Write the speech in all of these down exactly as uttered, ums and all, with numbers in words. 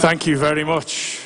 Thank you very much.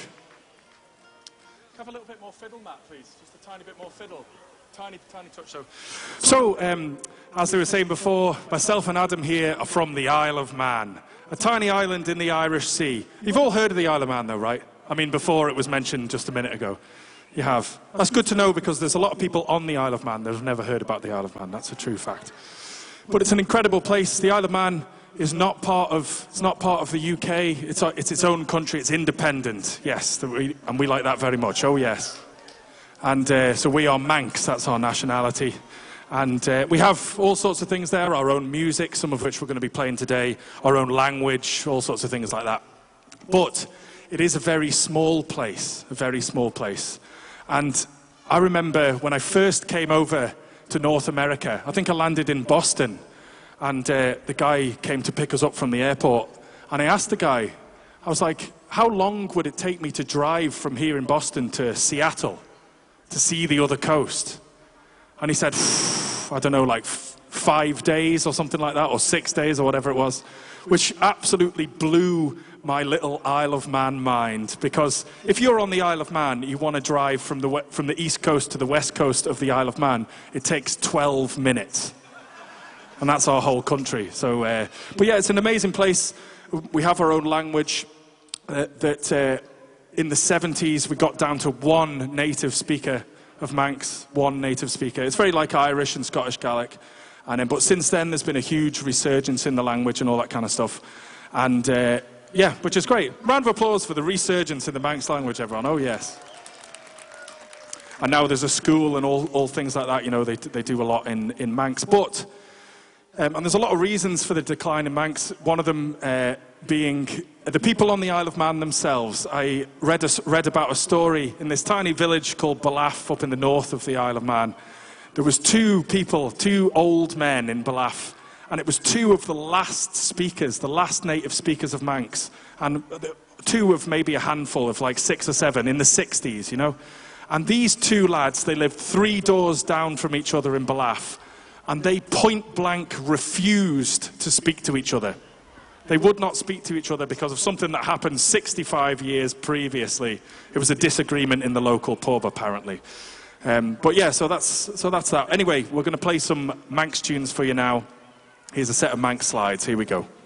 Have a little bit more fiddle, Matt, please. Just a tiny bit more fiddle. Tiny, tiny touch. So, so um, as they were saying before, myself and Adam here are from the Isle of Man, a tiny island in the Irish Sea. You've all heard of the Isle of Man, though, right? I mean, before it was mentioned just a minute ago. You have. That's good to know, because there's a lot of people on the Isle of Man that have never heard about the Isle of Man. That's a true fact. But it's an incredible place. The Isle of Man is not part of, it's not part of the U K. It's, it's its own country. It's independent. Yes, and we like that very much. Oh, yes. And uh, so we are Manx. That's our nationality. And uh, we have all sorts of things there, our own music, some of which we're going to be playing today, our own language, all sorts of things like that. But it is a very small place, a very small place. And I remember when I first came over to North America, I think I landed in Boston, and uh, the guy came to pick us up from the airport. And I asked the guy, I was like, how long would it take me to drive from here in Boston to Seattle to see the other coast? And he said, I don't know, like five days or something like that, or six days or whatever it was, which absolutely blew my little Isle of Man mind. Because if you're on the Isle of Man, you want to drive from the, from the east coast to the west coast of the Isle of Man, it takes twelve minutes. And that's our whole country. So, uh, but yeah, it's an amazing place. We have our own language uh, that uh, in the seventies we got down to one native speaker of Manx, one native speaker. It's very like Irish and Scottish Gaelic. And, uh, but since then there's been a huge resurgence in the language and all that kind of stuff. And uh, yeah, which is great. Round of applause for the resurgence in the Manx language, everyone. Oh, yes. And now there's a school and all, all things like that. You know, they, they do a lot in, in Manx. But, um, and there's a lot of reasons for the decline in Manx. One of them uh, being the people on the Isle of Man themselves. I read, a, read about a story in this tiny village called Ballaugh up in the north of the Isle of Man. There was two people, two old men in Ballaugh. And it was two of the last speakers, the last native speakers of Manx, and two of maybe a handful of like six or seven in the sixties, you know. And these two lads, they lived three doors down from each other in Ballaugh, and they point blank refused to speak to each other. They would not speak to each other because of something that happened sixty-five years previously. It was a disagreement in the local pub, apparently. Um, but yeah, so that's, so that's that. Anyway, we're going to play some Manx tunes for you now. Here's a set of Manx slides. Here we go.